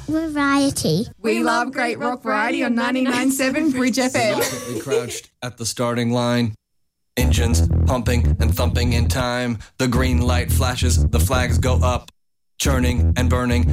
variety. We love great rock variety on 99.7 Bridge FM. Reluctantly crouched at the starting line. Engines pumping and thumping in time. The green light flashes, the flags go up. Churning and burning